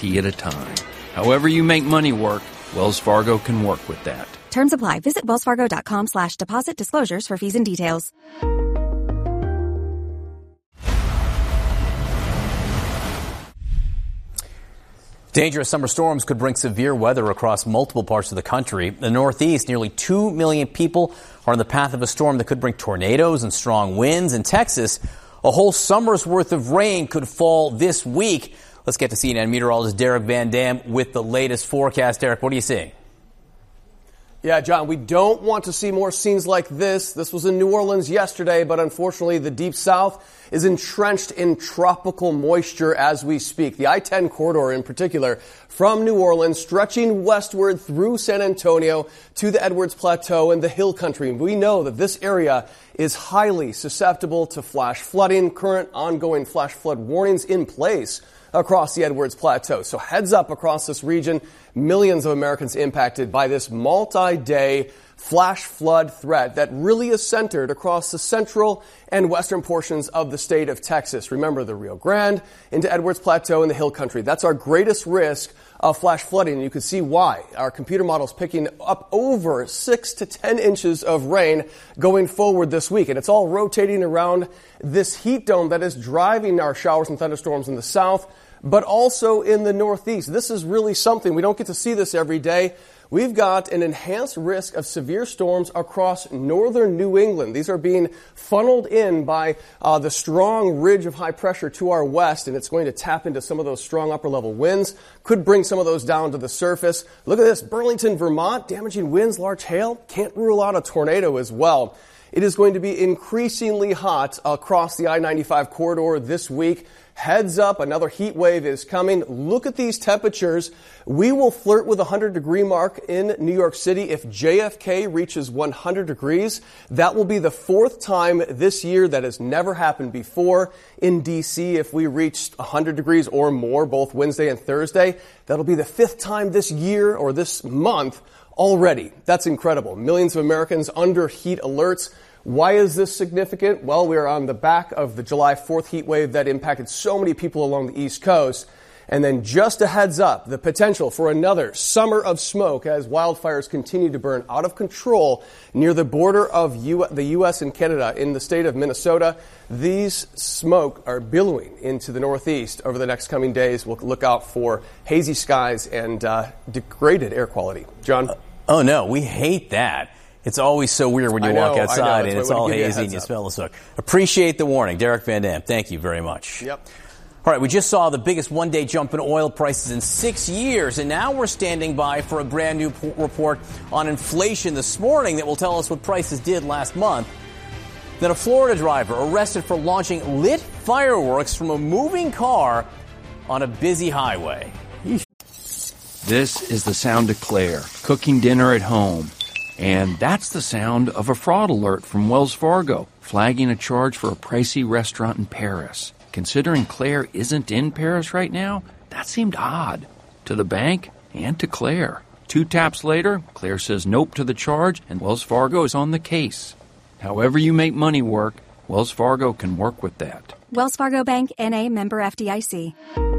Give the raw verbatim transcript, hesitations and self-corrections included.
T at a time. However you make money work, Wells Fargo can work with that. Terms apply. Visit wellsfargo.com slash deposit disclosures for fees and details. Dangerous summer storms could bring severe weather across multiple parts of the country. In the Northeast, nearly two million people are in the path of a storm that could bring tornadoes and strong winds. In Texas, a whole summer's worth of rain could fall this week. Let's get to C N N meteorologist Derek Van Dam with the latest forecast. Derek, what are you seeing? Yeah, John, we don't want to see more scenes like this. This was in New Orleans yesterday, but unfortunately the Deep South is entrenched in tropical moisture as we speak. The I ten corridor in particular from New Orleans stretching westward through San Antonio to the Edwards Plateau and the Hill Country. We know that this area is highly susceptible to flash flooding. Current ongoing flash flood warnings in place across the Edwards Plateau. So heads up across this region. Millions of Americans impacted by this multi-day flash flood threat that really is centered across the central and western portions of the state of Texas. Remember the Rio Grande into Edwards Plateau and the Hill Country. That's our greatest risk of flash flooding. And you can see why. Our computer model is picking up over six to ten inches of rain going forward this week. And it's all rotating around this heat dome that is driving our showers and thunderstorms in the south, but also in the Northeast. This is really something. We don't get to see this every day. We've got an enhanced risk of severe storms across northern New England. These are being funneled in by uh, the strong ridge of high pressure to our west, and it's going to tap into some of those strong upper-level winds. Could bring some of those down to the surface. Look at this, Burlington, Vermont, damaging winds, large hail. Can't rule out a tornado as well. It is going to be increasingly hot across the I ninety-five corridor this week. Heads up, another heat wave is coming. Look at these temperatures. We will flirt with the one hundred degree mark in New York City if J F K reaches one hundred degrees. That will be the fourth time this year. That has never happened before in D C. If we reached one hundred degrees or more both Wednesday and Thursday, that'll be the fifth time this year or this month already. That's incredible. Millions of Americans under heat alerts. Why is this significant? Well, we are on the back of the July fourth heat wave that impacted so many people along the East Coast. And then just a heads up, the potential for another summer of smoke as wildfires continue to burn out of control near the border of U- the U S and Canada in the state of Minnesota. These smoke are billowing into the Northeast over the next coming days. We'll look out for hazy skies and uh, degraded air quality. John? Uh, oh, no, we hate that. It's always so weird when you know, walk outside and it's all hazy and you up. smell the smoke. Appreciate the warning. Derek Van Dam, thank you very much. Yep. All right, we just saw the biggest one-day jump in oil prices in six years, and now we're standing by for a brand new p- report on inflation this morning that will tell us what prices did last month. Then a Florida driver arrested for launching lit fireworks from a moving car on a busy highway. This is the sound of Claire, cooking dinner at home. And that's the sound of a fraud alert from Wells Fargo, flagging a charge for a pricey restaurant in Paris. Considering Claire isn't in Paris right now, that seemed odd to the bank and to Claire. Two taps later, Claire says nope to the charge, and Wells Fargo is on the case. However you make money work, Wells Fargo can work with that. Wells Fargo Bank, N A, member F D I C.